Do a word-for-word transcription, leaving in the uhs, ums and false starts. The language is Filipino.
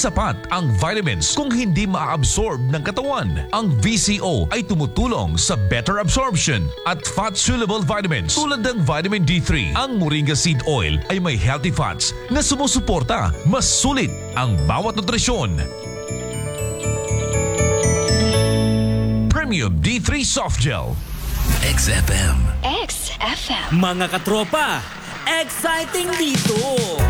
sapat ang vitamins kung hindi ma-absorb ng katawan. Ang V C O ay tumutulong sa better absorption at fat-soluble vitamins tulad ng vitamin D three. Ang Moringa Seed Oil ay may healthy fats na sumusuporta. Mas sulit ang bawat nutrisyon. Premium D three Soft Gel. X F M. X F M. Mga katropa, exciting dito!